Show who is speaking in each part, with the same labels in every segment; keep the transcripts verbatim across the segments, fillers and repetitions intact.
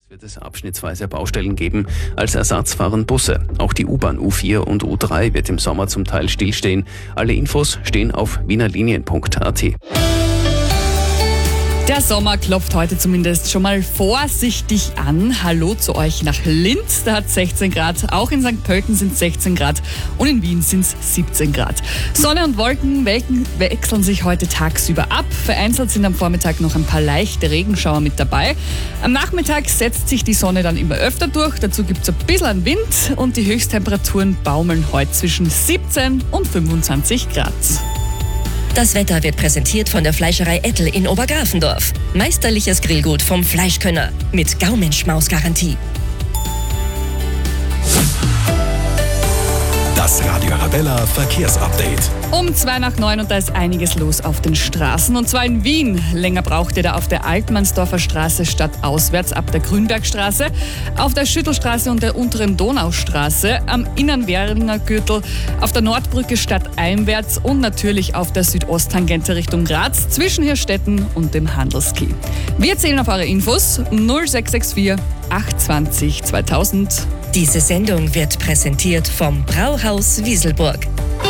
Speaker 1: Wird es abschnittsweise Baustellen geben. Als Ersatz fahren Busse. Auch die U-Bahn U vier und U drei wird im Sommer zum Teil stillstehen. Alle Infos stehen auf wienerlinien punkt a t.
Speaker 2: Der Sommer klopft heute zumindest schon mal vorsichtig an. Hallo zu euch nach Linz, da hat sechzehn Grad. Auch in Sankt Pölten sind es sechzehn Grad und in Wien sind es siebzehn Grad. Sonne und Wolken wechseln sich heute tagsüber ab. Vereinzelt sind am Vormittag noch ein paar leichte Regenschauer mit dabei. Am Nachmittag setzt sich die Sonne dann immer öfter durch. Dazu gibt es ein bisschen Wind und die Höchsttemperaturen baumeln heute zwischen siebzehn und fünfundzwanzig Grad.
Speaker 3: Das Wetter wird präsentiert von der Fleischerei Ettel in Obergrafendorf. Meisterliches Grillgut vom Fleischkönner mit Gaumenschmaus-Garantie.
Speaker 4: Das Radio Arabella Verkehrsupdate.
Speaker 2: Um zwei nach neun und da ist einiges los auf den Straßen. Und zwar in Wien. Länger braucht ihr da auf der Altmannsdorfer Straße stadtauswärts ab der Grünbergstraße, auf der Schüttelstraße und der unteren Donaustraße, am Innernwerner Gürtel, auf der Nordbrücke stadteinwärts und natürlich auf der Südosttangente Richtung Graz zwischen Hirstetten und dem Handelski. Wir zählen auf eure Infos null sechs sechs vier acht zwei null zweitausend.
Speaker 3: Diese Sendung wird präsentiert vom Brauhaus Wieselburg.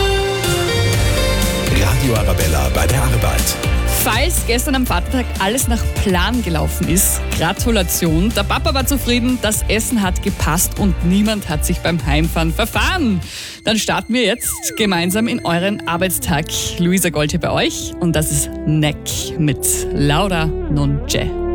Speaker 4: Radio Arabella bei der Arbeit.
Speaker 2: Falls gestern am Vatertag alles nach Plan gelaufen ist, Gratulation. Der Papa war zufrieden, das Essen hat gepasst und niemand hat sich beim Heimfahren verfahren. Dann starten wir jetzt gemeinsam in euren Arbeitstag. Luisa Gold hier bei euch und das ist Neck mit Laura Non c'è.